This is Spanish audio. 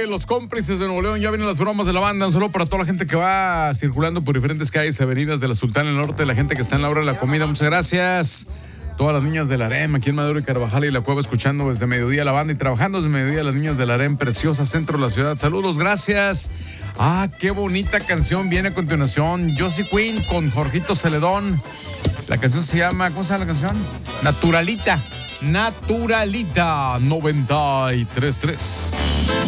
los cómplices de Nuevo León. Ya vienen las bromas de la banda. Un saludo para toda la gente que va circulando por diferentes calles y avenidas de la Sultana del Norte, la gente que está en la hora de la comida. Muchas gracias. Todas las niñas del Harem, aquí en Madero y Carvajal y La Cueva, escuchando desde mediodía la banda y trabajando desde mediodía las niñas del Harem, preciosa centro de la ciudad. Saludos, gracias. Qué bonita canción viene a continuación. Josie Quinn con Jorgito Celedón. La canción se llama, ¿cómo se llama la canción? Naturalita 93.3.